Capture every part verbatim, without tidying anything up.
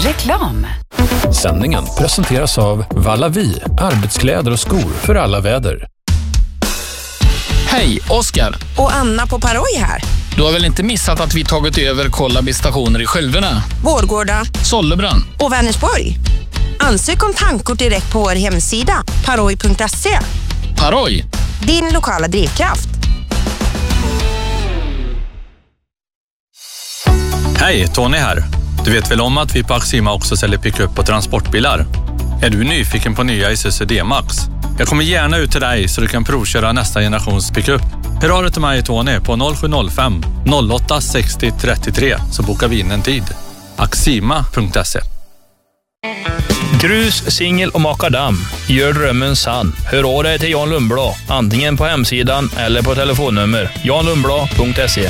Reklam. Sändningen presenteras av Vallavi, arbetskläder och skor för alla väder. Hej, Oskar. Och Anna på Paroj här. Du har väl inte missat att vi tagit över Kollabi-stationer i Skälverna, Vårgårda, Sollebrunn och Vänersborg. Ansök om tankkort direkt på vår hemsida paroj punkt se. Paroj, din lokala drivkraft. Hej, Tony här. Du vet väl om att vi på Axima också säljer pickup och transportbilar? Är du nyfiken på nya Isuzu D-Max? Jag kommer gärna ut till dig så du kan provköra nästa generations pickup. Hör av dig till mig, Tony, på noll sju noll fem noll åtta sex noll tre tre så bokar vi in en tid. Axima punkt se. Grus, singel och makadam. Gör drömmen sann. Hör av dig till Jan Lundblad. Antingen på hemsidan eller på telefonnummer jan lundblad punkt se.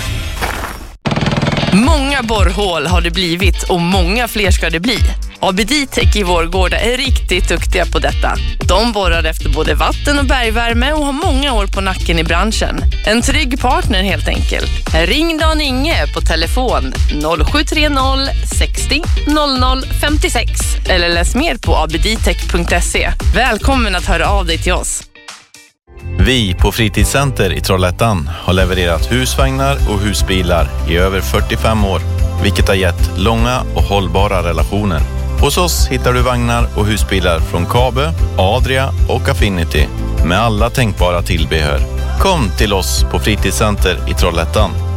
Många borrhål har det blivit och många fler ska det bli. A B D Tech i Vårgårda är riktigt duktiga på detta. De borrar efter både vatten- och bergvärme och har många år på nacken i branschen. En trygg partner helt enkelt. Ring Dan Inge på telefon noll sju tre noll sextio noll noll femtiosex eller läs mer på a b d tech punkt se. Välkommen att höra av dig till oss. Vi på Fritidscenter i Trollhättan har levererat husvagnar och husbilar i över fyrtiofem år, vilket har gett långa och hållbara relationer. Hos oss hittar du vagnar och husbilar från Kabe, Adria och Affinity med alla tänkbara tillbehör. Kom till oss på Fritidscenter i Trollhättan.